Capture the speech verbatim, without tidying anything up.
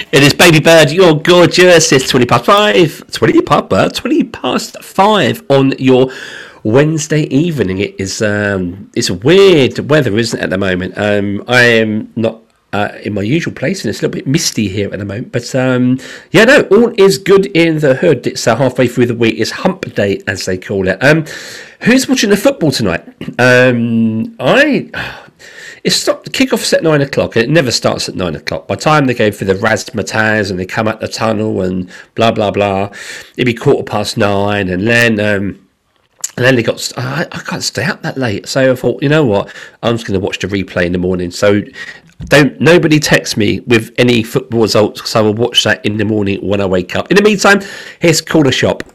It is Baby Bird, you're gorgeous. It's twenty past five. twenty past, twenty past five on your Wednesday evening. It is um, it's weird weather, isn't it, at the moment? Um, I am not uh, in my usual place, and it's a little bit misty here at the moment. But um, yeah, no, all is good in the hood. It's uh, halfway through the week. It's Hump Day, as they call it. Um, who's watching the football tonight? Um, I. It's stopped. The kickoff's at nine o'clock, and it never starts at nine o'clock. By the time they go for the razzmatazz and they come out the tunnel and blah blah blah, it'd be quarter past nine, and then um, and then they got. I, I can't stay up that late, so I thought, you know what, I'm just going to watch the replay in the morning. So don't nobody text me with any football results, because I will watch that in the morning when I wake up. In the meantime, here's Corner Shop.